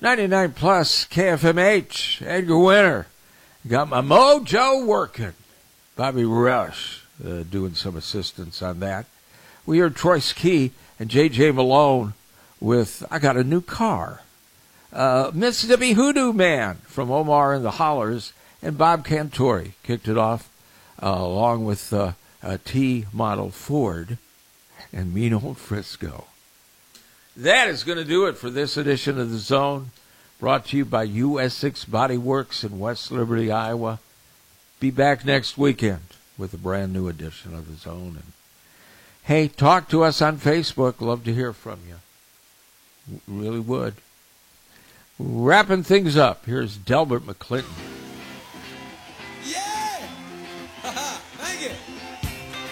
99 plus KFMH, Edgar Winter. Got my mojo working. Bobby Rush doing some assistance on that. We heard Troy Ski and J.J. Malone with I Got a New Car. Mississippi Hoodoo Man from Omar and the Hollers, and Bob Cantori kicked it off along with a T-model Ford and Mean Old Frisco. That is going to do it for this edition of The Zone, brought to you by US6 Body Works in West Liberty, Iowa. Be back next weekend with a brand new edition of The Zone. And hey, talk to us on Facebook. Love to hear from you. Really would. Wrapping things up, here's Delbert McClinton.